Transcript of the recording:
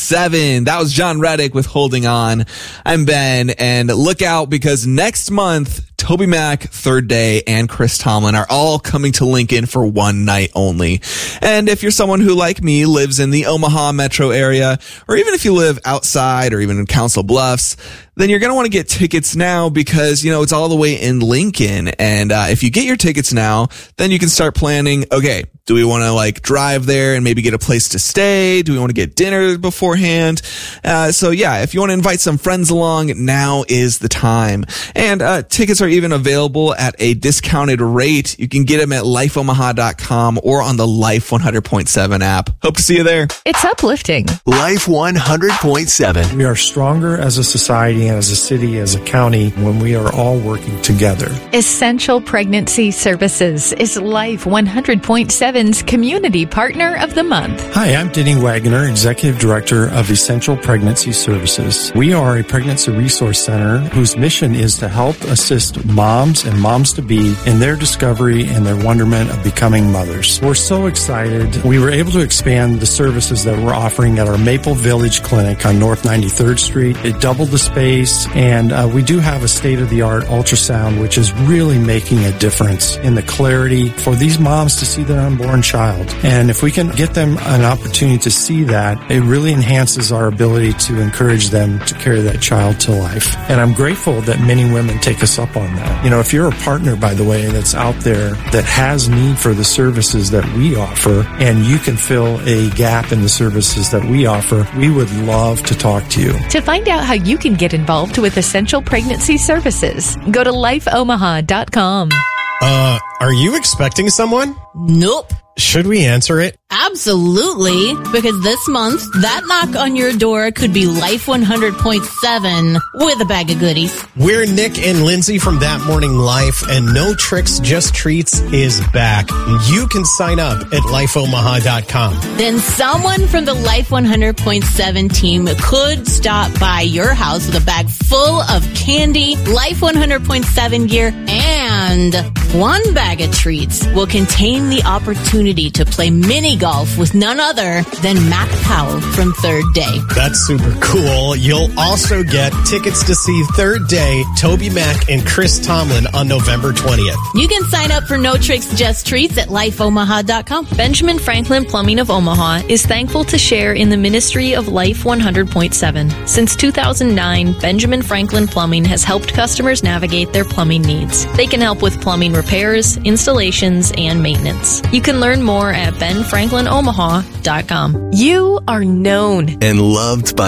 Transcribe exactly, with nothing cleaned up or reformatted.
seven. That was John Reddick with Holding On. I'm Ben, and look out because next month, TobyMac, Third Day, and Chris Tomlin are all coming to Lincoln for one night only. And if you're someone who, like me, lives in the Omaha metro area, or even if you live outside or even in Council Bluffs, then you're going to want to get tickets now because, you know, it's all the way in Lincoln. And uh, if you get your tickets now, then you can start planning, okay, do we want to like drive there and maybe get a place to stay? Do we want to get dinner beforehand? Uh, so yeah, if you want to invite some friends along, now is the time. And uh, tickets are even available at a discounted rate. You can get them at life omaha dot com or on the Life one hundred point seven app. Hope to see you there. It's uplifting. Life one hundred point seven. We are stronger as a society and as a city, as a county, when we are all working together. Essential Pregnancy Services is Life one hundred point seven's Community Partner of the Month. Hi, I'm Denny Wagner, Executive Director of Essential Pregnancy Services. We are a pregnancy resource center whose mission is to help assist moms and moms-to-be in their discovery and their wonderment of becoming mothers. We're so excited. We were able to expand the services that we're offering at our Maple Village Clinic on North ninety-third Street. It doubled the space, and uh, we do have a state-of-the-art ultrasound, which is really making a difference in the clarity for these moms to see their unborn child. And if we can get them an opportunity to see that, it really enhances our ability to encourage them to carry that child to life. And I'm grateful that many women take us up on that. You know, if you're a partner, by the way, that's out there that has need for the services that we offer, and you can fill a gap in the services that we offer, we would love to talk to you. To find out how you can get involved with Essential Pregnancy Services, go to life omaha dot com. Uh, are you expecting someone? Nope. Should we answer it? Absolutely, because this month, that knock on your door could be Life one hundred point seven with a bag of goodies. We're Nick and Lindsay from That Morning Life, and No Tricks, Just Treats is back. You can sign up at life omaha dot com. Then someone from the Life one hundred point seven team could stop by your house with a bag full of candy, Life one hundred point seven gear, and one bag of treats will contain the opportunity to play mini golf with none other than Mac Powell from Third Day. That's super cool. You'll also get tickets to see Third Day, TobyMac, and Chris Tomlin on November twentieth. You can sign up for No Tricks, Just Treats at life omaha dot com. Benjamin Franklin Plumbing of Omaha is thankful to share in the ministry of Life one hundred point seven. Since two thousand nine, Benjamin Franklin Plumbing has helped customers navigate their plumbing needs. They can help with plumbing repairs, installations, and maintenance. You can learn more at ben franklin omaha dot com. You are known and loved by